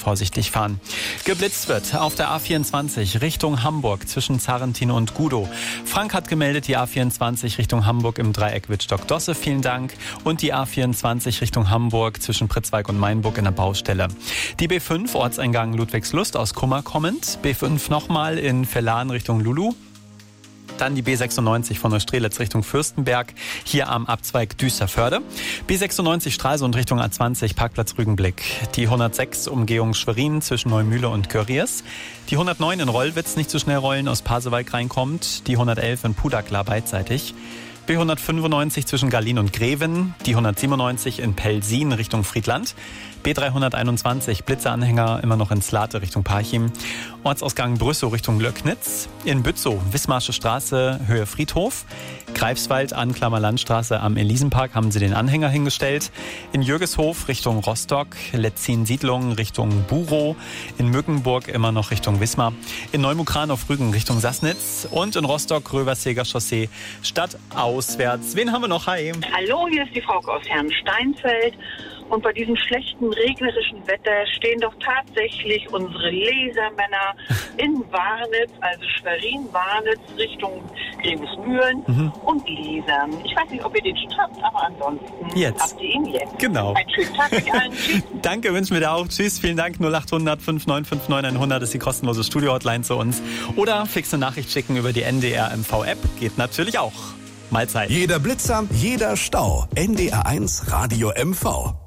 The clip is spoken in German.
vorsichtig fahren. Geblitzt wird auf der A24 Richtung Hamburg zwischen Zarrentin und Gudow. Frank hat gemeldet, die A24 Richtung Hamburg im Dreieck Wittstock-Dosse, vielen Dank. Und die A24 Richtung Hamburg zwischen Pritzwalk und Mainburg in der Baustelle. Die B5 Ortseingang Ludwigslust aus Kummer kommend. B5 nochmal in Verlan Richtung Lulu. Dann die B96 von Neustrelitz Richtung Fürstenberg, hier am Abzweig Düsterförde. B96 Stralsund Richtung A20 Parkplatz Rügenblick. Die 106 Umgehung Schwerin zwischen Neumühle und Görries. Die 109 in Rollwitz, nicht zu schnell rollen, aus Pasewalk reinkommt. Die 111 in Pudakla beidseitig. B195 zwischen Garlin und Greven, die 197 in Pelsin Richtung Friedland, B321 Blitzeranhänger immer noch in Slate Richtung Parchim, Ortsausgang Brüssow Richtung Löcknitz, in Bützow Wismarsche Straße Höhe Friedhof, Greifswald Anklammer Landstraße am Elisenpark haben sie den Anhänger hingestellt, in Jürgeshof Richtung Rostock, Letzin Siedlung Richtung Burow, in Mückenburg immer noch Richtung Wismar, in Neumukran auf Rügen Richtung Sassnitz und in Rostock Röverseger Chaussee stadtauswärts. Wen haben wir noch? Hi. Hallo, hier ist die Frau aus Herrnsteinfeld. Und bei diesem schlechten, regnerischen Wetter stehen doch tatsächlich unsere Lasermänner in Warnitz, also Schwerin-Warnitz Richtung Grevesmühlen und lasern. Ich weiß nicht, ob ihr den schon habt, aber ansonsten jetzt. Habt ihr ihn jetzt. Genau. Einen schönen Tag euch allen. Tschüss. Danke, wünschen wir dir auch. Tschüss, vielen Dank. 0800 5959 100 ist die kostenlose Studio-Hotline zu uns. Oder fixe Nachricht schicken über die NDR MV-App. Geht natürlich auch. Mahlzeit. Jeder Blitzer, jeder Stau. NDR1 Radio MV.